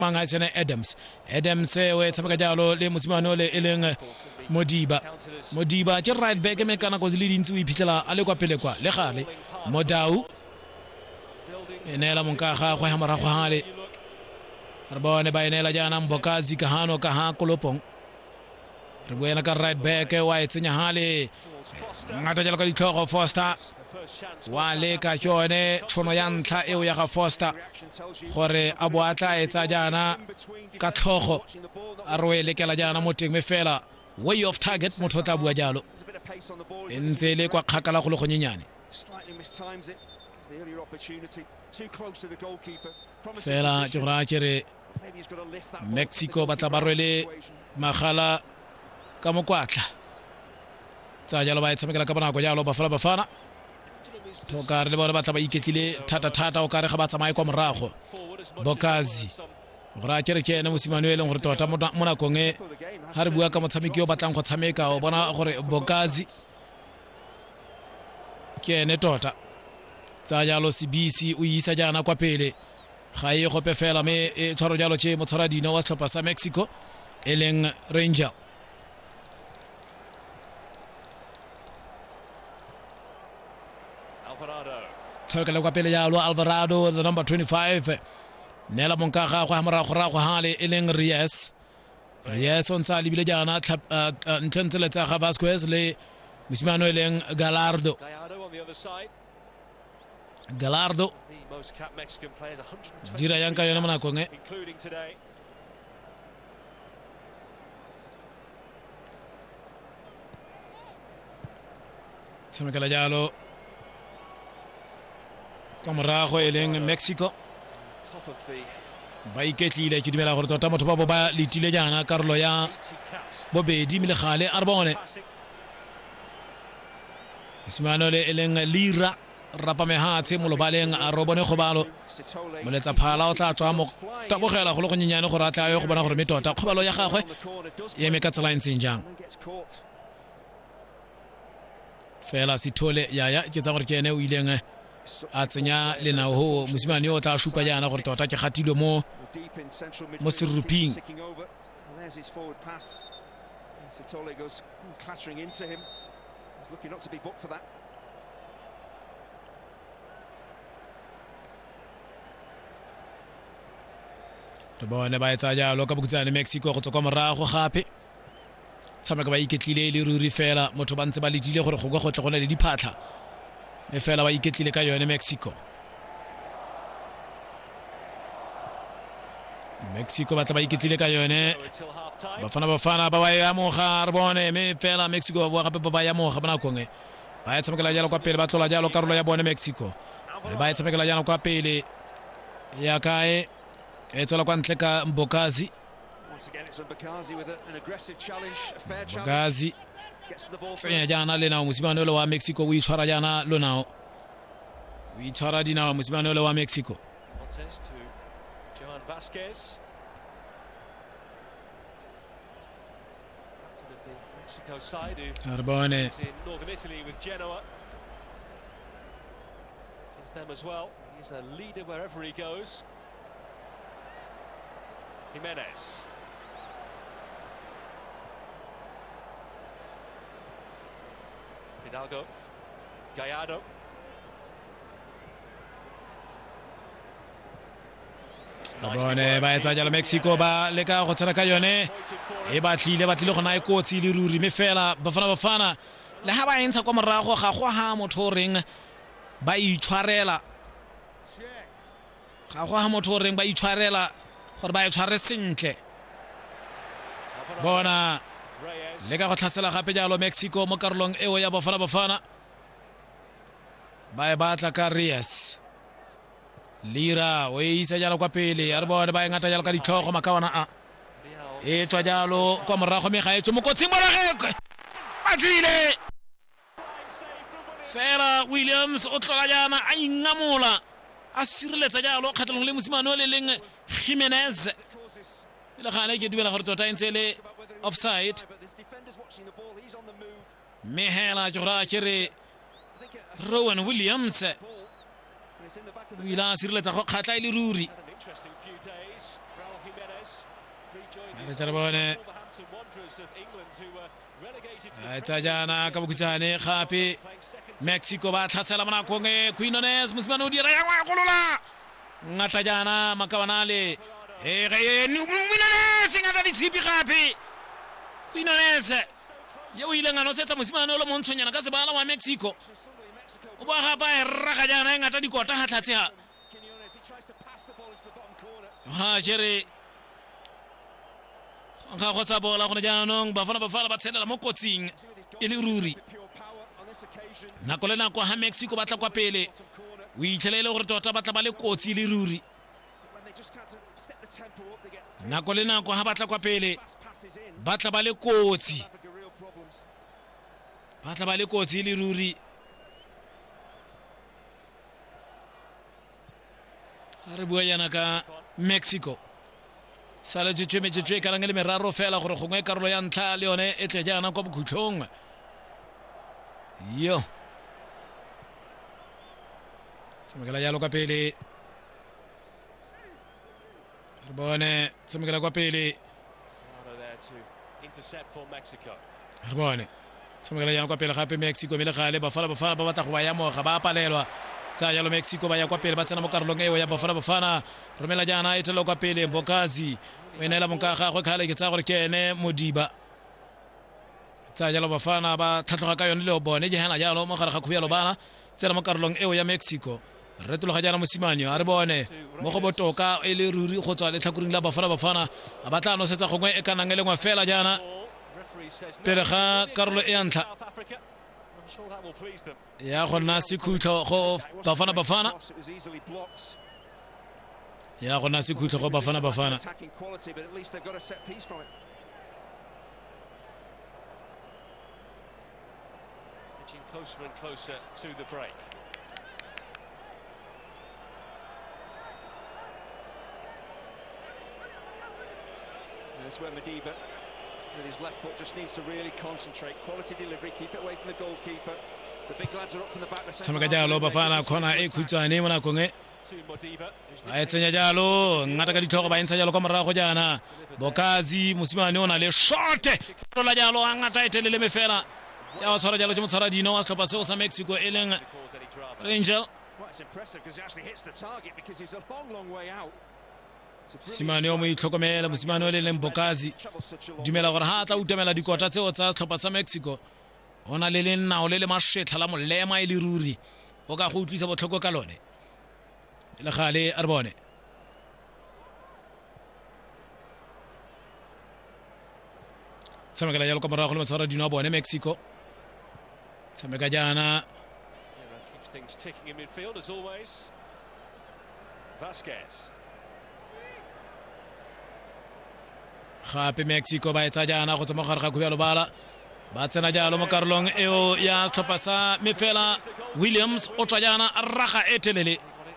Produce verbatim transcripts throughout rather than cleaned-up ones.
manga tsena Adams Adams we tshameka jalo le mosimane le eleng Modiba Modiba ke right back me kana go le dintsi o iphitlhela a le kwa pele kwa le gale Modau enela monkaga go ha morago hale re bone ba enela jana Mbokazi ka hano ka ha kolopong re buena ka right back wa etsenya hale ngata jalo ka ditlhogo Foster wa le ka tshone tshono ya ntlha eo ya ga Foster gore a bo atla etsa jana ka tlhogo a rwele ke la jana mo teng me fela way off target motho tla bua jalo entse le kwa kgakala go le go nyenyane fela ke ra kere Mexico ba tla ba rwele magala ka mokwatla tsa jalo ba etshamekela ka bonako jalo Bafana Bafana toka re le bona ba tla ba iketlile thata thata o ka re ga ba tsamaye kwa morago Bokazi ra kere ke ene mosimane le gore tota mo nakong e ha re bua ka motshameki yo batlang go tshameka o bona gore Bokazi ke ene tota tsa jalo Sibisi o isa jana kwa pele ga e gope fela me e tshwaro jalo tše motshwara dino wa setlhopha sa Mexico eleng Ranger tlhokela kwa pele jalo Alvarado the number twenty-five nela monkaga go hamara go ra go hale eleng Reyes Reyes on tsa libile jana ntlentsele tsa ga Vasquez le mosimane eleng Gallardo Gallardo dira yang ka yona mona konge tsamekela jalo ka morago eleng Mexico ba iketlile ke dumela gore tota motho ba bo ba letile jana karolo ya bobedi mile gale a re bone mosimane le eleng Lira rapa mehatse mo lobaleng a robone go balo moletsa phala o tla tswa mo tabogela go le go nyenyane gore a tla yo go bona gore metota kgobalo ya gagwe e me ka tsela ntseng jang fela Sithole ya ya ke tsa gore ke ene o ileng a tsenya lenao ho mosimane o tla shupa jana gore tota ke gatilo mo mo seruping Sithole goes clattering into him. He's looking not to be booked for that. re bone ba etsa jalo ka bokutsane Mexico go tswa kwa morago gape tshameka ba iketlile le ruri fela motho ba ntse ba letile gore go go gotle gona le diphatla e fela ba iketlile ka yone Mexico Mexico ba tla ba iketlile ka yone Bafana Bafana ba ba ya moga re bone me fela Mexico ba gape ba ya moga bana kongwe ba ya tshamekela jalo kwa pele ba tlola jalo karolo ya bone Mexico le ba ya tshamekela jalo kwa pele ya kae e tsola kwa ntle ka Mbokazi Mbokazi tsenya jana le nao mosimane le wa Mexico o itshwara jana lo nao o itshwara dinao mosimane le wa Mexico Arbone He's a leader wherever he goes. Jimenez. Hidalgo. Gallardo. Bone ba etsa jalo Mexico ba leka go tsena ka yone e ba tlile ba tlile go na e kotsi le ruri me fela Bafana Bafana le ha ba entsa kwa morago ga go ha motho reng ba itshwarela ga go ha motho reng ba itshwarela gore ba itshware sentle bona leka go tlhasela gape jalo Mexico mo karolong eo ya Bafana Bafana ba e batla ka Reyes Lira o isa jalo kwa pele a re bone ba ngata jalo ka ditlhogo makawana a e tswa jalo kwa morago me ga e tswa mo kotsing bona gekwe ba tlile fela Williams o tlola jana a ingamola a sireletsa jalo kgatlhanong le mosimane le leng Jimenez le gane ke dumela gore tota ntse le offside mehela jora kere Rowan Williams wila sireletsa go kgatla ile ruri re tla bone a tsa jana ka bokhutsane gape Mexico ba tlhasela monakong e Quinones mosimane o dira ya ngwa golola ngata jana makabanale e ge Quinones ngata ditshipi gape Quinones yo ile ngano setsa mosimane o le montshonyana ka sebala wa Mexico o ba ga ba raga jana ngata dikota ha tlhatseha ha jere ga go sa bola go jaanong Bafana Bafana ba tshelela mo kotsing e le ruri nako le nako ha Mexico ba tla kwa pele o itlhelele gore tota ba tla ba le kotsi le ruri nako le nako ha ba tla kwa pele ba tla ba le kotsi ba tla ba le kotsi le ruri re bua yana ka Mexico sala je tsheme je ka rangele meraro fela gore gongwe karolo ya ntla le yone e tle jana kwa bokhutlong yo tsamekela yalo ka pele re bone tsamekela kwa pele re bone tsamekela yana kwa pele gape Mexico me le gale Bafana Bafana ba batla go ba ya mo ga ba palelwa tsa yalo Mexico ba ya kwa pele ba tsena mo karolong eo ya Bafana Bafana romela jana e tlo kwa pele Mbokazi o enela monka ga go khale ke tsa gore ke ene Modiba tsa yalo Bafana ba tlhatlhoga ka yone le bone je hana jalo mo gare ga khubelo bana tsena mo karolong eo ya Mexico re tloga jana Mosimanyo a re bone mo go botoka e le ruri go tswa le tlhakuring la Bafana Bafana a batla no setsa gongwe e kana ngelengwa fela jana pele ga karolo e ntla ya gona sekhutlho go Bafana Bafana ya gona sekhutlho go Bafana Bafana closer and closer to the break. That's where Modiba with his left foot just needs to really concentrate. Quality delivery, keep it away from the goalkeeper. The big lads are up from the back. Tshameka jalo Bafana khona e khutsane mona konge a tsenya jalo ngata ka ditlhogo ba intsa jalo ka morago jana Bokazi Mosimane ona le shot la jalo ngata etelele mefela ya o tshwara jalo ke motshwara dino wa setlhopha seo sa Mexico e leng Angel. It's impressive because he actually hits the target because he's a long long way out. Simane o mo itlhokomela Mosimane o le leng Bokazi dumela gore ha tla utemela dikota tseo tsa setlhopha sa Mexico ona le le nna o le le mashetla la molema e le ruri o ka go utlwisa botlhoko ka lone le gale a re bone tsamekela jalo ka morago le motshwara dino a bone Mexico tsameka jana keeps things ticking in midfield as always. Vasquez. gape Mexico ba etsa jana go tsama gare ga khubelo bala ba tsena jalo mo karolong eo ya setlhopha sa mefela Williams o tswa jana raga e telele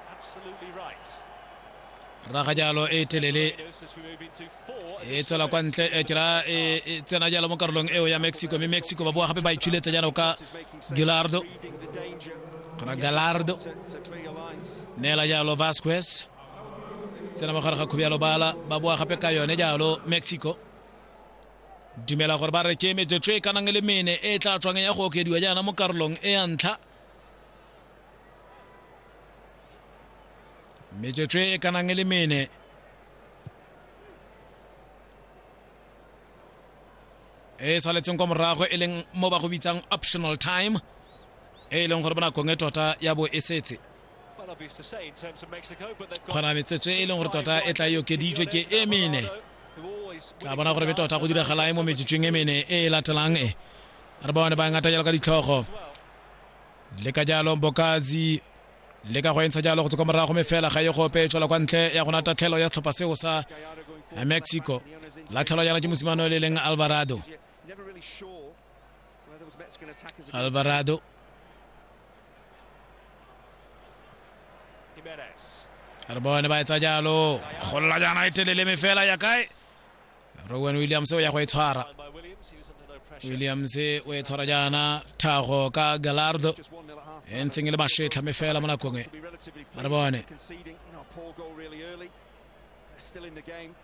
raga jalo e telele e tsela kwa ntle e tira e tsena jalo mo karolong eo ya Mexico me Mexico ba boa gape ba itshuletse jana ka Gallardo kana Gallardo nela jalo Vasquez tsena mo gare ga khubelo bala ba boa gape ka yone jalo Mexico dumela gore ba re ke me tshwe kana ngele mene e tla tswang ya go okediwa jana mo karolong e ya ntla me tshwe kana ngele mene e saletseng kwa morago e leng mo ba go bitsang optional time e leng gore bana konge tota ya bo e setse khona metsetse e leng gore tota e tla yo keditswe ke e mene ka bona gore betota go diragala mo metsetseng e mene e latelang e re bone ba ngata jalo ka ditlhogo le ka jalo Bokazi le ka go entsa jalo go tswa morago me fela ga ye go petswa kwa ntle ya gona tatlhelo ya setlhopha seo sa Mexico la tlhelo ya ke Mosimane le leng Alvarado Alvarado re bone ba etsa jalo go lla jana e telele me fela ya kae Rowan Williams o ya go e tshwara Williams o e tshwara jana thago ka Gallardo e ntseng le mashetla me fela mo nakong e re bone still in the game.